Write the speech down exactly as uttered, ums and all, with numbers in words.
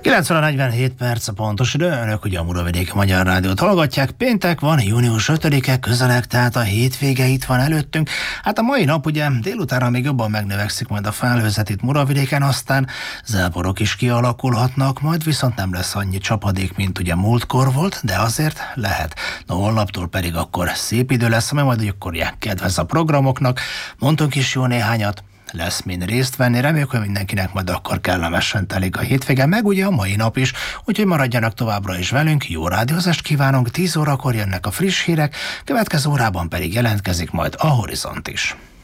kilenc óra negyvenhét perc a pontos idő, önök ugye a Muravidéki Magyar Rádiót hallgatják. Péntek van, június ötödike, közeleg, tehát a hétvége itt van előttünk. Hát a mai nap ugye délutánra még jobban megnövekszik majd a felhőzet itt Muravidéken, aztán záporok is kialakulhatnak, majd viszont nem lesz annyi csapadék, mint ugye múltkor volt, de azért lehet. Na holnaptól pedig akkor szép idő lesz, amely majd akkor kedvez a programoknak. Mondtunk is jó néhányat, lesz mind részt venni, reméljük, hogy mindenkinek majd akkor kellemesen telik a hétvége, meg ugye a mai nap is, úgyhogy maradjanak továbbra is velünk, jó rádiózást kívánunk, tíz órakor jönnek a friss hírek, következő órában pedig jelentkezik majd a Horizont is.